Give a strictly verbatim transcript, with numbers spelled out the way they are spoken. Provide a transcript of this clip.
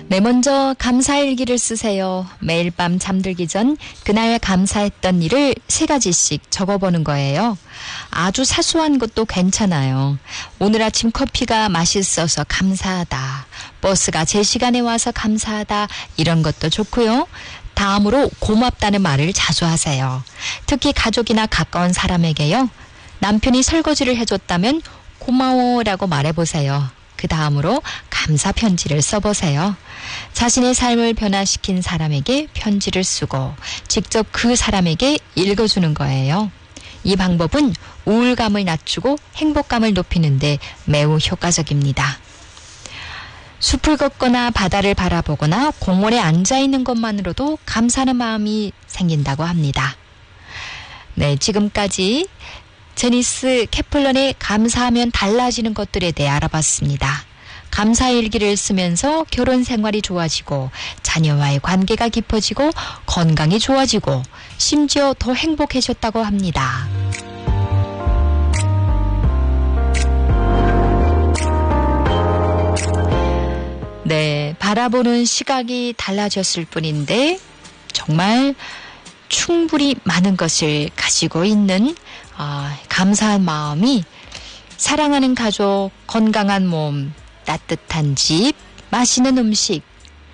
네, 먼저 감사일기를 쓰세요. 매일 밤 잠들기 전 그날 감사했던 일을 세 가지씩 적어보는 거예요. 아주 사소한 것도 괜찮아요. 오늘 아침 커피가 맛있어서 감사하다. 버스가 제 시간에 와서 감사하다. 이런 것도 좋고요. 다음으로 고맙다는 말을 자주 하세요. 특히 가족이나 가까운 사람에게요. 남편이 설거지를 해줬다면 고마워라고 말해보세요. 그 다음으로 감사 편지를 써보세요. 자신의 삶을 변화시킨 사람에게 편지를 쓰고 직접 그 사람에게 읽어주는 거예요. 이 방법은 우울감을 낮추고 행복감을 높이는데 매우 효과적입니다. 숲을 걷거나 바다를 바라보거나 공원에 앉아있는 것만으로도 감사하는 마음이 생긴다고 합니다. 네, 지금까지 제니스 캐플런의 감사하면 달라지는 것들에 대해 알아봤습니다. 감사일기를 쓰면서 결혼 생활이 좋아지고 자녀와의 관계가 깊어지고 건강이 좋아지고 심지어 더 행복해졌다고 합니다. 네, 바라보는 시각이 달라졌을 뿐인데 정말 충분히 많은 것을 가지고 있는 어, 감사한 마음이 사랑하는 가족, 건강한 몸, 따뜻한 집, 맛있는 음식,